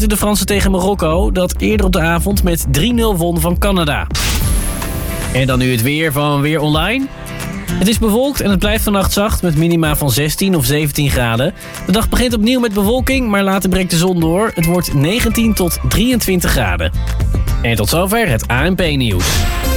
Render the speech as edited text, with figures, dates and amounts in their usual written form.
stuiten de Fransen tegen Marokko, dat eerder op de avond met 3-0 won van Canada. En dan nu het weer van Weer Online. Het is bewolkt en het blijft vannacht zacht met minima van 16 of 17 graden. De dag begint opnieuw met bewolking, maar later breekt de zon door. Het wordt 19 tot 23 graden. En tot zover het ANP-nieuws.